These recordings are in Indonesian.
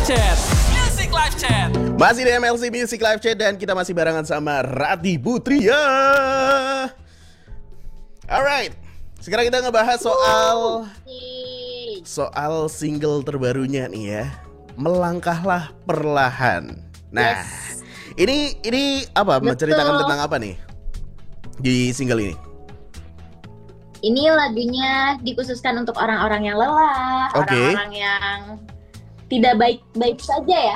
Chat. Music Live Chat. Masih di MLC Music Live Chat dan kita masih barengan sama Rati Putria. Alright, sekarang kita ngebahas soal single terbarunya nih ya, Melangkahlah Perlahan. Nah, ini apa? Betul. Menceritakan tentang apa nih di single ini? Ini lagunya dikhususkan untuk orang-orang yang lelah, Oke. orang-orang yang tidak baik-baik saja ya.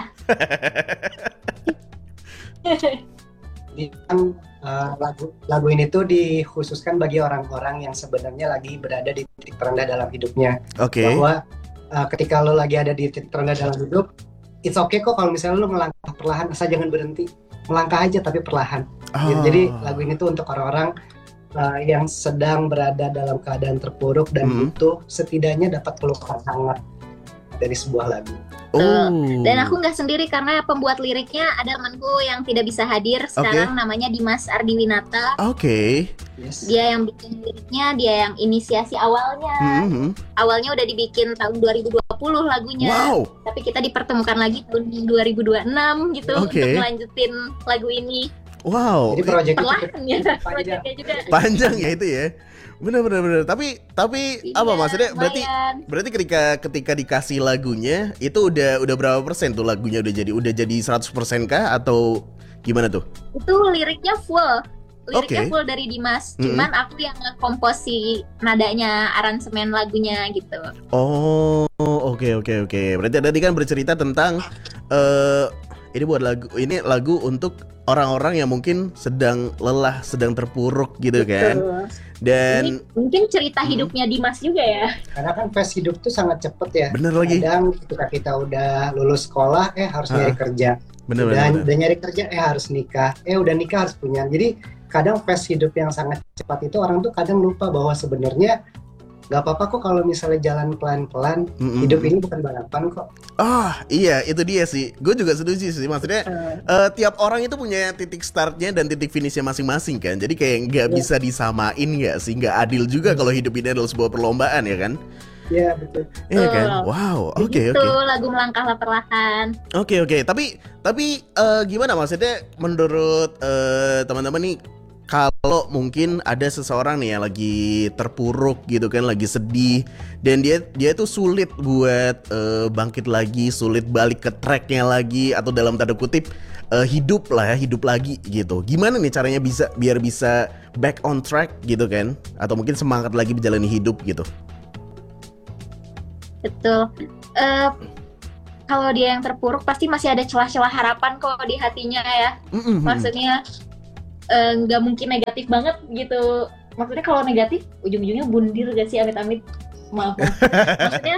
Lagu ini tuh dikhususkan bagi orang-orang yang sebenarnya lagi berada di titik terendah dalam hidupnya. Oke. Bahwa ketika lo lagi ada di titik terendah dalam hidup, it's okay kok kalau misalnya lo melangkah perlahan, asal jangan berhenti. Melangkah aja tapi perlahan. Jadi lagu ini tuh untuk orang-orang yang sedang berada dalam keadaan terpuruk dan butuh setidaknya dapat pelukan hangat dari sebuah lagu. Dan aku nggak sendiri karena pembuat liriknya ada temanku yang tidak bisa hadir sekarang, namanya Dimas Ardiwinata. Oke. Yes. Dia yang bikin liriknya, dia yang inisiasi awalnya. Awalnya udah dibikin tahun 2020 lagunya. Wow. Tapi kita dipertemukan lagi tahun 2026 gitu Oke. untuk melanjutin lagu ini. Wow. Jadi proyek itu Perlahan ya, proyeknya juga. Panjang ya itu ya. Bener. Tapi Iya, apa maksudnya? lumayan. Berarti ketika dikasih lagunya itu udah berapa persen tuh lagunya udah jadi 100% kah atau gimana tuh? Itu liriknya full. Liriknya Oke. full dari Dimas. Cuman aku yang ngekomposi nadanya, aransemen lagunya gitu. Oh, oke. Berarti tadi kan bercerita tentang ini lagu untuk orang-orang yang mungkin sedang lelah, sedang terpuruk gitu kan. Betul. Dan Ini mungkin cerita hidupnya Dimas juga ya. karena kan fase hidup tuh sangat cepet ya. bener lagi. Kadang ketika kita udah lulus sekolah, harus nyari kerja. Bener. Udah nyari kerja, harus nikah. Udah nikah harus punya. Jadi kadang fase hidup yang sangat cepat itu orang tuh kadang lupa bahwa sebenarnya nggak apa-apa kok kalau misalnya jalan pelan-pelan. Hidup ini bukan balapan kok. Iya, itu dia sih. Gue juga setuju sih. Maksudnya tiap orang itu punya titik startnya dan titik finishnya masing-masing kan. Jadi kayak nggak bisa disamain nggak sih? Nggak adil juga kalau hidup ini adalah sebuah perlombaan ya kan? Iya betul. Iya kan? Wow. Oke. Itu lagu Melangkahlah Perlahan. Oke. Tapi gimana maksudnya menurut teman-teman nih, kalau mungkin ada seseorang nih yang lagi terpuruk gitu kan, lagi sedih dan dia tuh sulit buat bangkit lagi, sulit balik ke tracknya lagi, atau dalam tanda kutip hidup lagi gitu. Gimana nih caranya biar bisa back on track gitu kan, atau mungkin semangat lagi menjalani hidup gitu? Betul. Kalau dia yang terpuruk pasti masih ada celah-celah harapan kok di hatinya ya. Maksudnya nggak mungkin negatif banget gitu. Maksudnya kalau negatif ujung-ujungnya bundir gak sih, amit-amit. Maaf. Maksudnya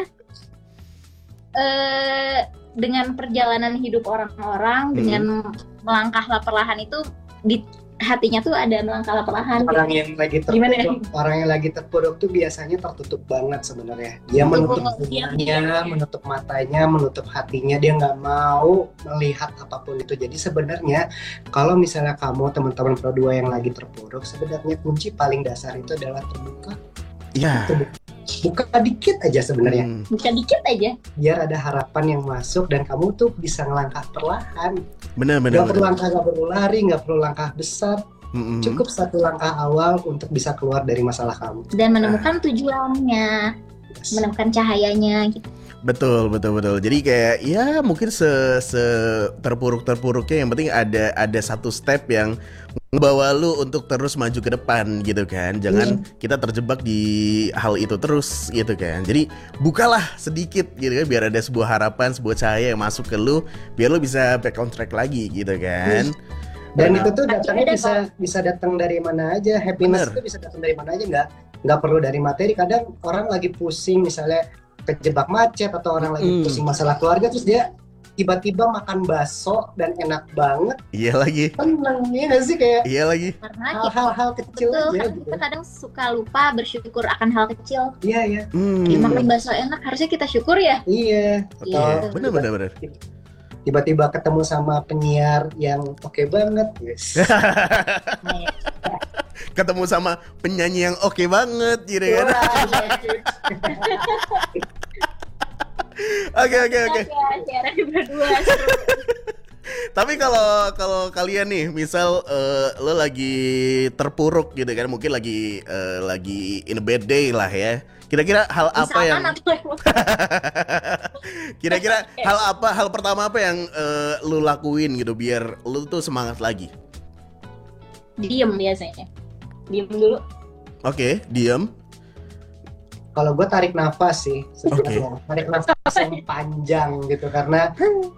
dengan perjalanan hidup orang-orang, dengan melangkahlah perlahan itu di hatinya tuh ada melangkahlah perlahan. Orang yang lagi Gimana ya? terpuruk, orang yang lagi terpuruk tuh biasanya tertutup banget sebenarnya. Dia menutup dunianya, menutup matanya, menutup hatinya. Dia nggak mau melihat apapun itu. Jadi sebenarnya kalau misalnya kamu teman-teman Pro 2 yang lagi terpuruk, sebenarnya kunci paling dasar itu adalah terbuka. Iya. Buka dikit aja sebenarnya. Bukan dikit aja. Biar ada harapan yang masuk dan kamu tuh bisa ngelangkah perlahan. Benar. Gak perlu lari, gak perlu langkah besar. Cukup satu langkah awal untuk bisa keluar dari masalah kamu. Dan menemukan tujuannya, menemukan cahayanya gitu. Betul. Jadi kayak ya mungkin terpuruknya yang penting ada satu step yang ngebawa lu untuk terus maju ke depan gitu kan. Jangan kita terjebak di hal itu terus gitu kan. Jadi bukalah sedikit gitu kan, biar ada sebuah harapan, sebuah cahaya yang masuk ke lu, biar lu bisa back on track lagi gitu kan. Dan itu tuh datangnya bisa datang dari mana aja. Happiness itu bisa datang dari mana aja, nggak perlu dari materi. Kadang orang lagi pusing misalnya kejebak macet, atau orang lagi pusing masalah keluarga, terus dia tiba-tiba makan bakso dan enak banget. Iya lagi. Tenang ya nggak sih, kayak Iya lagi. Karena hal-hal kecil betul, aja karena gitu. kita kadang suka lupa bersyukur akan hal kecil. Iya. Makan bakso enak, harusnya kita syukur ya. Iya. Iya, Atau benar. tiba-tiba ketemu sama penyiar yang oke banget, guys. Ketemu sama penyanyi yang oke banget gitu kan. Oke. Ya, siaran berdua. Tapi kalau kalian nih, misal lo lagi terpuruk gitu kan, mungkin lagi in a bad day lah ya. Kira-kira hal apa yang kira-kira hal pertama apa yang lo lakuin gitu biar lo tuh semangat lagi? Diem biasanya. Diem dulu. Oke, diem. Kalau gue tarik nafas sih sebenarnya. Oke. Tarik nafas yang panjang gitu karena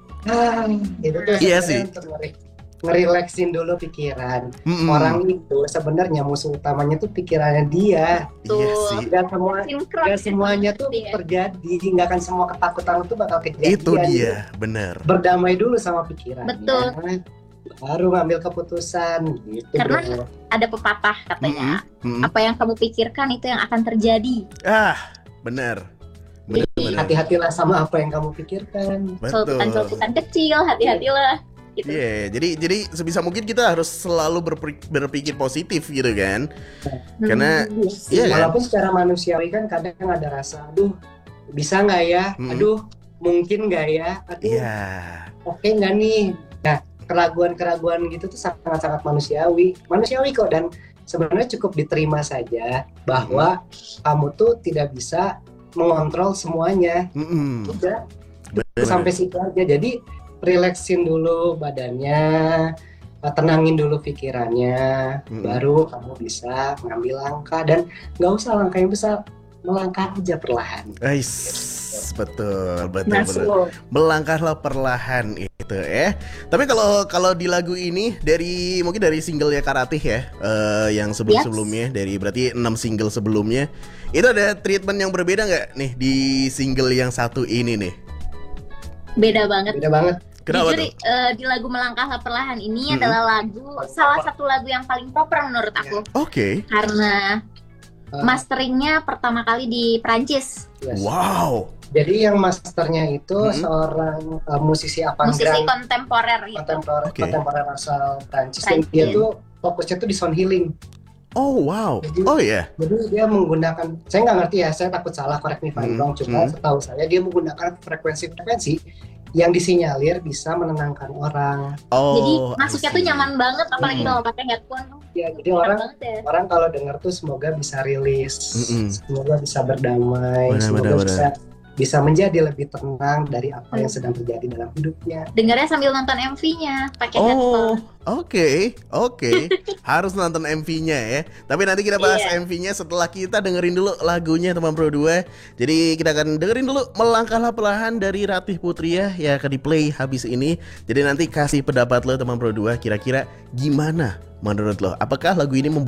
itu tuh Iya sebenarnya sih. untuk ngerileksin dulu pikiran. Mm-mm. Orang itu sebenarnya musuh utamanya tuh pikirannya dia. Iya sih. Gak semuanya tuh Iya. terjadi, nggak akan semua ketakutan itu bakal kejadian. Itu dia, bener. Berdamai dulu sama pikiran. Betul. Baru ngambil keputusan gitu. Karena bro. ada pepatah katanya, Mm-mm. apa yang kamu pikirkan itu yang akan terjadi. Bener. Hati-hatilah sama apa yang kamu pikirkan. Betul. Celutukan kecil, hati-hatilah. Gitu. Iya, jadi sebisa mungkin kita harus selalu berpikir positif gitu kan. Karena iya kan? Walaupun secara manusiawi kan kadang ada rasa, aduh bisa nggak ya, aduh mungkin nggak ya, aduh Iya. oke nggak nih. Nah keraguan-keraguan gitu tuh sangat-sangat manusiawi kok, dan sebenarnya cukup diterima saja bahwa kamu tuh tidak bisa mengontrol semuanya. Mm-mm. Udah Bener. sampai situ aja. Jadi relaxin dulu badannya, tenangin dulu pikirannya, baru kamu bisa ngambil langkah, dan nggak usah langkah yang besar, melangkah aja perlahan. Betul. Masuk. Melangkahlah perlahan itu ya. Tapi kalau di lagu ini mungkin dari singlenya Karatih ya, yang sebelumnya dari berarti 6 single sebelumnya, itu ada treatment yang berbeda nggak nih di single yang satu ini nih? Beda banget. Kenapa Jujur, tuh? di lagu Melangkahlah Perlahan ini adalah salah satu lagu yang paling proper menurut aku. Oke. Karena masteringnya pertama kali di Prancis. Yes. Wow. Jadi yang masternya itu seorang musisi Musisi kontemporer gitu. kontemporer asal Prancis. Dan dia tuh fokusnya tuh di sound healing. Oh wow. Jadi dia menggunakan, saya nggak ngerti ya, saya takut salah, correct me if I'm wrong, cuma setahu saya dia menggunakan frekuensi yang disinyalir bisa menenangkan orang. Jadi masuknya tuh nyaman banget, apalagi kalau pakai headphone. Ya, jadi orang kalau dengar tuh semoga bisa rilis, semoga bisa berdamai, semoga bisa menjadi lebih tenang dari apa yang sedang terjadi dalam hidupnya. Dengarnya sambil nonton MV-nya pakai headphone. Oke. Harus nonton MV-nya ya. Tapi nanti kita bahas MV-nya setelah kita dengerin dulu lagunya teman Pro 2. Jadi kita akan dengerin dulu Melangkahlah Perlahan dari Ratih Putria yang akan di-play habis ini. Jadi nanti kasih pendapat lo teman Pro 2, kira-kira gimana menurut lo? Apakah lagu ini